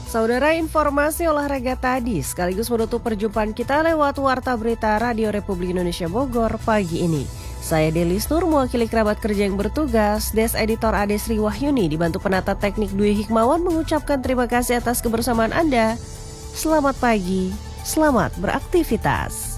Saudara, informasi olahraga tadi sekaligus menutup perjumpaan kita lewat Warta Berita Radio Republik Indonesia Bogor pagi ini. Saya Delis Nur, mewakili kerabat kerja yang bertugas. Des Editor Ade Sri Wahyuni dibantu penata teknik Dwi Hikmawan mengucapkan terima kasih atas kebersamaan Anda. Selamat pagi, selamat beraktivitas.